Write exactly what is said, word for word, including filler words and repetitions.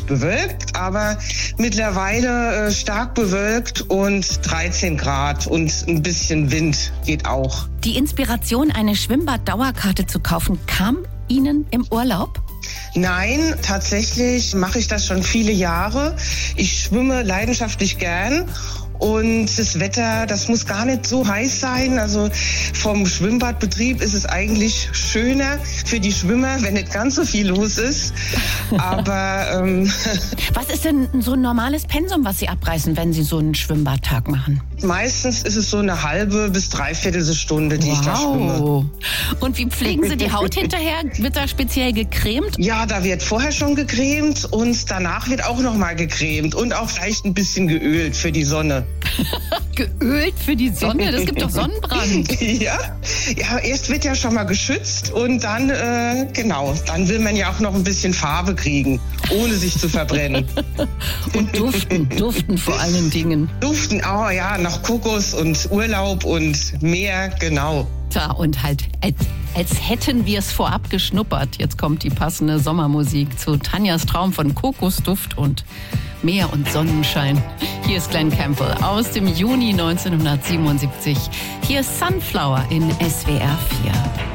bewölkt, aber mittlerweile äh, stark bewölkt und dreizehn Grad und ein bisschen Wind geht auch. Die Inspiration, eine Schwimmbad-Dauerkarte zu kaufen, kam Ihnen im Urlaub? Nein, tatsächlich mache ich das schon viele Jahre. Ich schwimme leidenschaftlich gern. Und das Wetter, das muss gar nicht so heiß sein. Also vom Schwimmbadbetrieb ist es eigentlich schöner für die Schwimmer, wenn nicht ganz so viel los ist. Aber ähm, was ist denn so ein normales Pensum, was Sie abreißen, wenn Sie so einen Schwimmbadtag machen? Meistens ist es so eine halbe bis dreiviertel Stunde, die wow. ich da schwimme. Und wie pflegen Sie die Haut hinterher? Wird da speziell gecremt? Ja, da wird vorher schon gecremt und danach wird auch noch mal gecremt und auch vielleicht ein bisschen geölt für die Sonne. Geölt für die Sonne? Das gibt doch Sonnenbrand. Ja, ja, erst wird ja schon mal geschützt und dann, äh, genau, dann will man ja auch noch ein bisschen Farbe kriegen, ohne sich zu verbrennen. Und duften, duften vor allen Dingen. Duften, oh ja, nach Kokos und Urlaub und Meer, genau. Ja, und halt, als, als hätten wir es vorab geschnuppert. Jetzt kommt die passende Sommermusik zu Tanjas Traum von Kokosduft und Meer und Sonnenschein. Hier ist Glenn Campbell aus dem Juni neunzehnhundertsiebenundsiebzig. Hier ist Sunflower in S W R vier.